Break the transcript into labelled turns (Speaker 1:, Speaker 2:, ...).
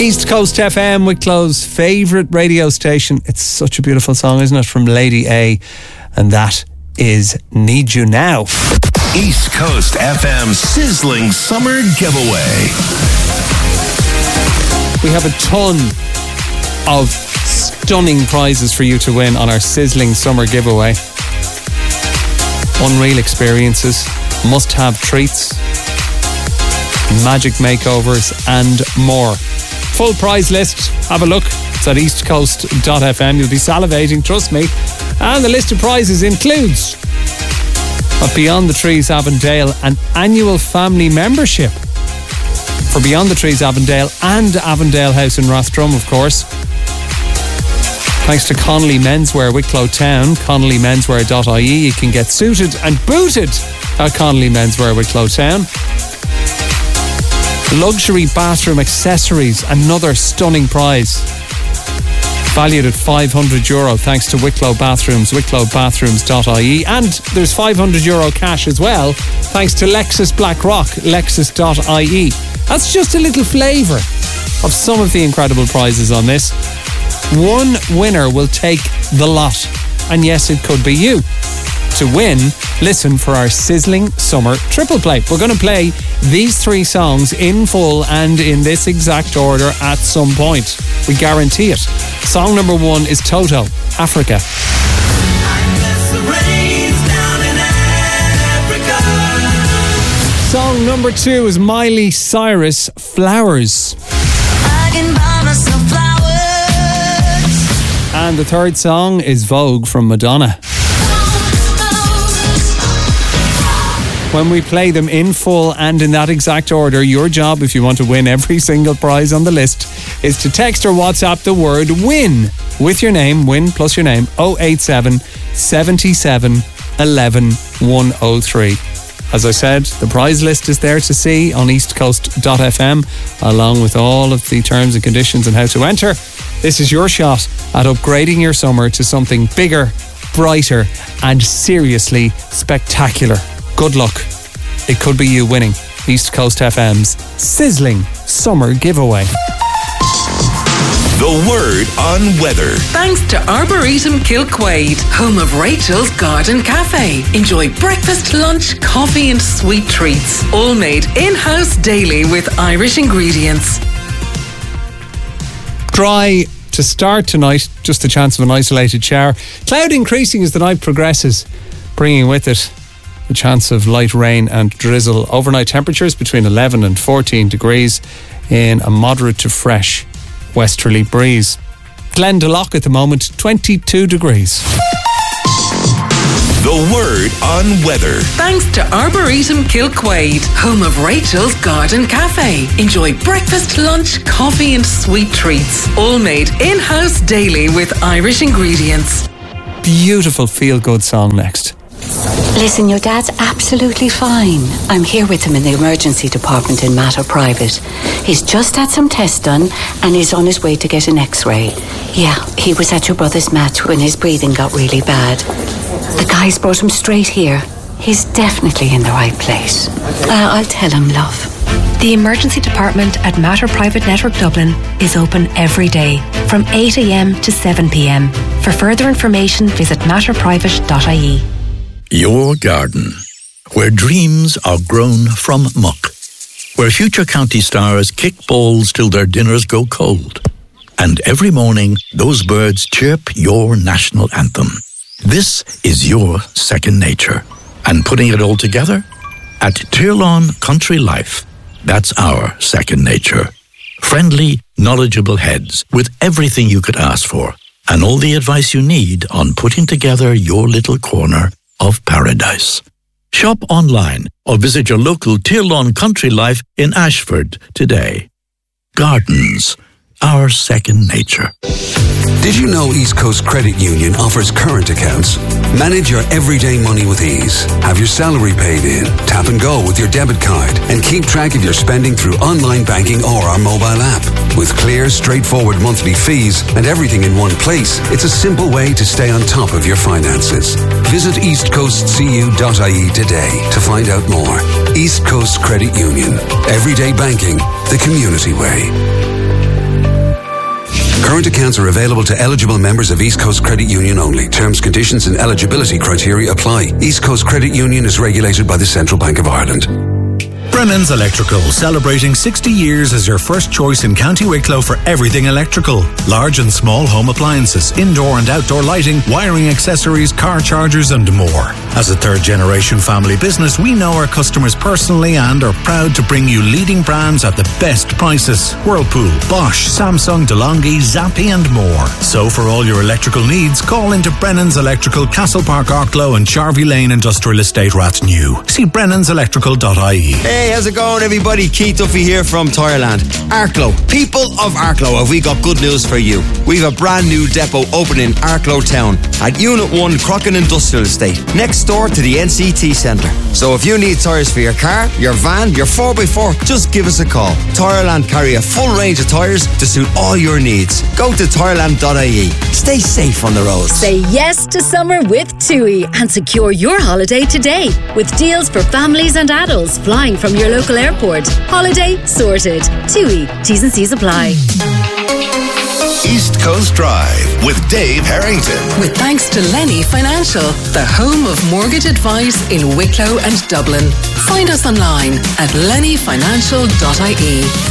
Speaker 1: East Coast FM, Wicklow's favourite radio station. It's such a beautiful song, isn't it? From Lady A. And that is Need You Now.
Speaker 2: East Coast FM sizzling summer giveaway.
Speaker 1: We have a ton of stunning prizes for you to win on our sizzling summer giveaway. Unreal experiences, must-have treats, magic makeovers and more. Full prize list, have a look. It's at eastcoast.fm. You'll be salivating, trust me. And the list of prizes includes a Beyond the Trees Avondale an annual family membership for Beyond the Trees Avondale and Avondale House in Rathdrum, of course. Thanks to Connolly Menswear, Wicklow Town, connollymenswear.ie. You can get suited and booted at Connolly Menswear, Wicklow Town. Luxury bathroom accessories, another stunning prize. Valued at €500 thanks to Wicklow Bathrooms, wicklowbathrooms.ie. And there's €500 cash as well thanks to Lexus BlackRock, lexus.ie. That's just a little flavour of some of the incredible prizes on this. One winner will take the lot. And yes, it could be you. To win, listen for our sizzling summer triple play. We're going to play these three songs in full and in this exact order at some point. We guarantee it. Song number 1 is Toto, Africa. Song number 2 is Miley Cyrus, Flowers. And the third song is Vogue from Madonna. When we play them in full and in that exact order, your job, if you want to win every single prize on the list, is to text or WhatsApp the word WIN with your name, WIN plus your name, 087 77 11 103. As I said, the prize list is there to see on eastcoast.fm, along with all of the terms and conditions and how to enter. This is your shot at upgrading your summer to something bigger, brighter, and seriously spectacular. Good luck. It could be you winning East Coast FM's sizzling summer giveaway.
Speaker 2: The word on weather.
Speaker 3: Thanks to Arboretum Kilquade, home of Rachel's Garden Cafe. Enjoy breakfast, lunch, coffee and sweet treats. All made in-house daily with Irish ingredients.
Speaker 1: Dry to start tonight, just a chance of an isolated shower. Cloud increasing as the night progresses, bringing with it a chance of light rain and drizzle. Overnight temperatures between 11 and 14 degrees in a moderate to fresh westerly breeze. Glendalough at the moment, 22 degrees.
Speaker 2: The word on weather.
Speaker 3: Thanks to Arboretum Kilquade, home of Rachel's Garden Cafe. Enjoy breakfast, lunch, coffee and sweet treats. All made in-house daily with Irish ingredients.
Speaker 1: Beautiful feel-good song next.
Speaker 4: Listen, your dad's absolutely fine. I'm here with him in the emergency department in Mater Private. He's just had some tests done and is on his way to get an x-ray. Yeah, he was at your brother's match when his breathing got really bad. The guys brought him straight here. He's definitely in the right place. I'll tell him, love.
Speaker 5: The emergency department at Mater Private Network Dublin is open every day from 8 a.m. to 7 p.m. For further information, visit matterprivate.ie.
Speaker 6: Your garden, where dreams are grown from muck, where future county stars kick balls till their dinners go cold, and every morning those birds chirp your national anthem. This is your second nature. And putting it all together? At Tirlawn Country Life, that's our second nature. Friendly, knowledgeable heads with everything you could ask for, and all the advice you need on putting together your little corner of paradise. Shop online or visit your local Tirlawn Country Life in Ashford today. Gardens, our second nature.
Speaker 7: Did you know East Coast Credit Union offers current accounts? Manage your everyday money with ease. Have your salary paid in, tap and go with your debit card, and keep track of your spending through online banking or our mobile app. With clear, straightforward monthly fees and everything in one place, it's a simple way to stay on top of your finances. Visit eastcoastcu.ie today to find out more. East Coast Credit Union. Everyday banking, the community way. Current accounts are available to eligible members of East Coast Credit Union only. Terms, conditions and eligibility criteria apply. East Coast Credit Union is regulated by the Central Bank of Ireland.
Speaker 8: Brennan's Electrical, celebrating 60 years as your first choice in County Wicklow for everything electrical. Large and small home appliances, indoor and outdoor lighting, wiring accessories, car chargers and more. As a third-generation family business, we know our customers personally and are proud to bring you leading brands at the best prices. Whirlpool, Bosch, Samsung, DeLonghi, Zappi and more. So for all your electrical needs, call into Brennan's Electrical, Castle Park, Arklow and Charvey Lane Industrial Estate, Rathnew. See brennanselectrical.ie.
Speaker 9: Hey, how's it going, everybody? Keith Duffy here from Tireland. Arklow, people of Arklow, have we got good news for you. We've a brand new depot opening in Arklow Town at Unit 1 Crocken Industrial Estate, next door to the NCT Centre. So if you need tyres for your car, your van, your 4x4, just give us a call. Tireland carry a full range of tyres to suit all your needs. Go to tireland.ie. Stay safe on the roads.
Speaker 10: Say yes to summer with TUI and secure your holiday today with deals for families and adults flying from your local airport. Holiday sorted. TUI. T's and C's apply.
Speaker 2: East Coast Drive with Dave Harrington.
Speaker 3: With thanks to Lenny Financial, the home of mortgage advice in Wicklow and Dublin. Find us online at lennyfinancial.ie.